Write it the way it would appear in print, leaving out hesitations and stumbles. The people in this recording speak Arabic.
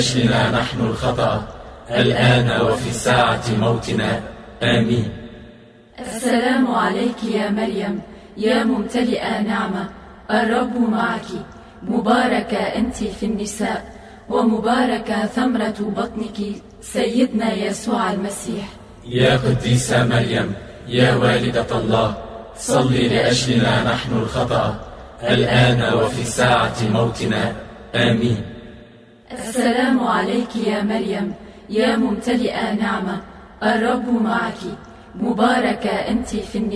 أجلنا نحن الخطأ الآن وفي ساعة موتنا. آمين. السلام عليك يا مريم يا ممتلئة نعمة، الرب معك، مباركة أنت في النساء، ومباركة ثمرة بطنك سيدنا يسوع المسيح. يا قديسة مريم يا والدة الله، صلي لأجلنا نحن الخطأ الآن وفي ساعة موتنا. آمين. السلام عليك يا مريم يا ممتلئة نعمة، الرب معك، مباركة أنت في النساء